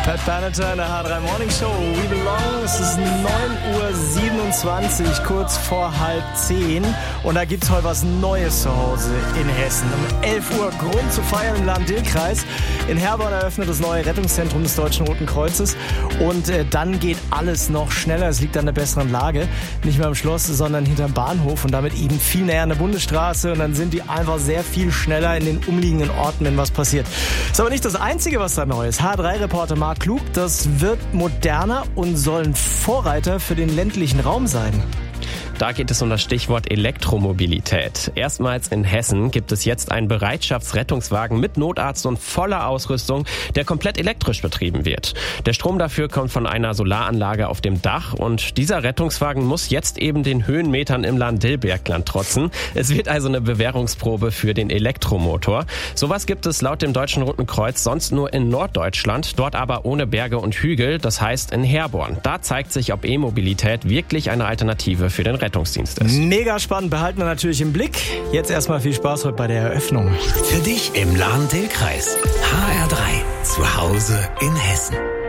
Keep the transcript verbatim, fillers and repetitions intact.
Pat Benatar in der H drei Morning Show. We belong. Es ist neun Uhr siebenundzwanzig, kurz vor halb zehn. Und da gibt's heute was Neues zu Hause in Hessen. Um elf Uhr Grund zu feiern im Lahn-Dill-Kreis. In Herborn eröffnet das neue Rettungszentrum des Deutschen Roten Kreuzes. Und äh, dann geht alles noch schneller. Es liegt an der besseren Lage. Nicht mehr am Schloss, sondern hinterm Bahnhof und damit eben viel näher an der Bundesstraße. Und dann sind die einfach sehr viel schneller in den umliegenden Orten, wenn was passiert. Ist aber nicht das Einzige, was da neu ist. H drei Reporter Marc Klug, das wird moderner und soll ein Vorreiter für den ländlichen Raum sein. Da geht es um das Stichwort Elektromobilität. Erstmals in Hessen gibt es jetzt einen Bereitschaftsrettungswagen mit Notarzt und voller Ausrüstung, der komplett elektrisch betrieben wird. Der Strom dafür kommt von einer Solaranlage auf dem Dach und dieser Rettungswagen muss jetzt eben den Höhenmetern im Lahn-Dill-Bergland trotzen. Es wird also eine Bewährungsprobe für den Elektromotor. Sowas gibt es laut dem Deutschen Roten Kreuz sonst nur in Norddeutschland, dort aber ohne Berge und Hügel, das heißt in Herborn. Da zeigt sich, ob E-Mobilität wirklich eine Alternative für den Rettungsdienst ist. Mega spannend, behalten wir natürlich im Blick. Jetzt erstmal viel Spaß heute bei der Eröffnung. Für dich im Lahn-Dill-Kreis. H R drei. Zu Hause in Hessen.